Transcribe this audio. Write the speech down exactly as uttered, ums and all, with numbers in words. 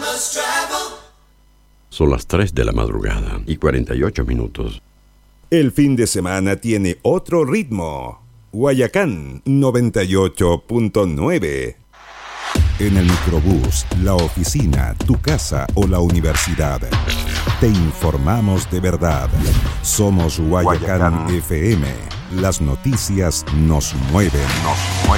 Son las tres de la madrugada y cuarenta y ocho minutos. El fin de semana tiene otro ritmo. Guayacán noventa y ocho punto nueve. En el microbús, la oficina, tu casa o la universidad. Te informamos de verdad. Somos Guayacán, Guayacán F M. Las noticias nos mueven. Nos mueven.